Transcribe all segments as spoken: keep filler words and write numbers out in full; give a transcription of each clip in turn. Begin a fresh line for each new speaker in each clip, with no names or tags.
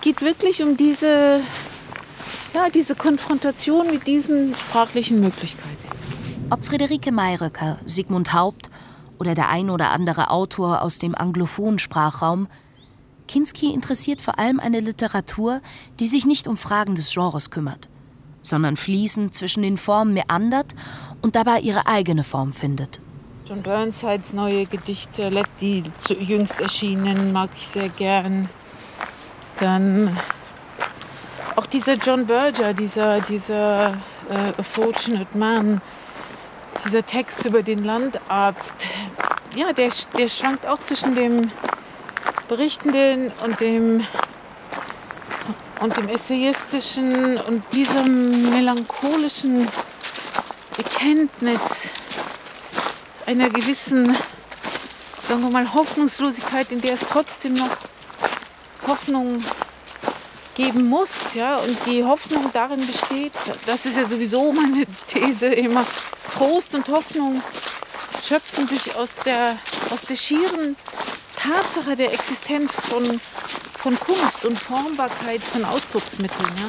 geht wirklich um diese, ja, diese Konfrontation mit diesen sprachlichen Möglichkeiten.
Ob Friederike Mayröcker, Sigmund Haupt oder der ein oder andere Autor aus dem anglophonen Sprachraum, Kinski interessiert vor allem eine Literatur, die sich nicht um Fragen des Genres kümmert, sondern fließend zwischen den Formen meandert und dabei ihre eigene Form findet.
John Burnsides neue Gedichte, die jüngst erschienen, mag ich sehr gern. Dann auch dieser John Berger, dieser, dieser äh, A Fortunate Man, dieser Text über den Landarzt, ja, der, der schwankt auch zwischen dem Berichtenden und dem, und dem Essayistischen und diesem melancholischen Bekenntnis einer gewissen, sagen wir mal, Hoffnungslosigkeit, in der es trotzdem noch Hoffnung geben muss. Ja? Und die Hoffnung darin besteht, das ist ja sowieso meine These immer, Trost und Hoffnung schöpfen sich aus der, aus der schieren Tatsache der Existenz von, von Kunst und Formbarkeit von Ausdrucksmitteln. Ja?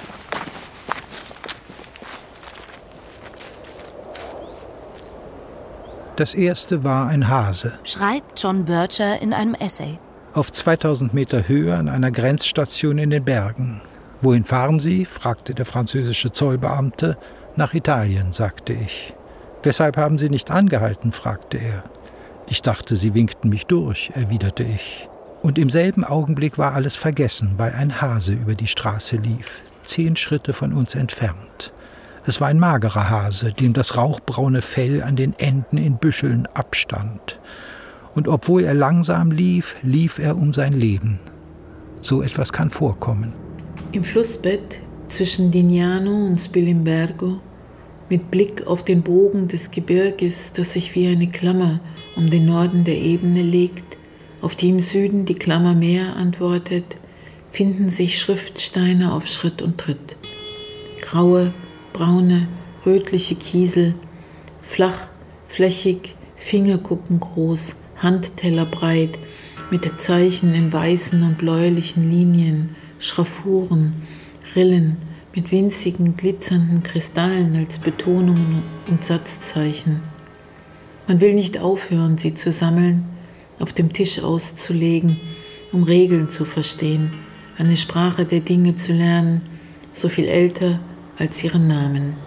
Das erste war ein Hase.
Schreibt John Berger in einem Essay.
Auf zweitausend Meter Höhe an einer Grenzstation in den Bergen. Wohin fahren Sie? Fragte der französische Zollbeamte. Nach Italien, sagte ich. Weshalb haben Sie nicht angehalten? Fragte er. Ich dachte, Sie winkten mich durch, erwiderte ich. Und im selben Augenblick war alles vergessen, weil ein Hase über die Straße lief, zehn Schritte von uns entfernt. Es war ein magerer Hase, dem das rauchbraune Fell an den Enden in Büscheln abstand. Und obwohl er langsam lief, lief er um sein Leben. So etwas kann vorkommen.
Im Flussbett zwischen Dignano und Spilimbergo, mit Blick auf den Bogen des Gebirges, das sich wie eine Klammer um den Norden der Ebene legt, auf die im Süden die Klammer Meer antwortet, finden sich Schriftsteine auf Schritt und Tritt. Graue, braune, rötliche Kiesel, flach, flächig, fingerkuppengroß, handtellerbreit, mit Zeichen in weißen und bläulichen Linien, Schraffuren, Rillen, mit winzigen, glitzernden Kristallen als Betonungen und Satzzeichen. Man will nicht aufhören, sie zu sammeln, auf dem Tisch auszulegen, um Regeln zu verstehen, eine Sprache der Dinge zu lernen, so viel älter als ihren Namen.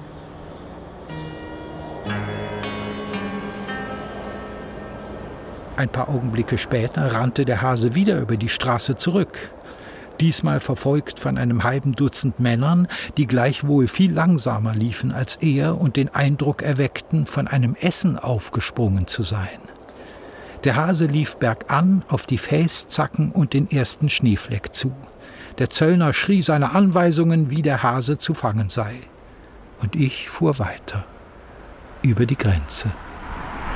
Ein paar Augenblicke später rannte der Hase wieder über die Straße zurück. Diesmal verfolgt von einem halben Dutzend Männern, die gleichwohl viel langsamer liefen als er und den Eindruck erweckten, von einem Essen aufgesprungen zu sein. Der Hase lief bergan auf die Felszacken und den ersten Schneefleck zu. Der Zöllner schrie seine Anweisungen, wie der Hase zu fangen sei. Und ich fuhr weiter, über die Grenze.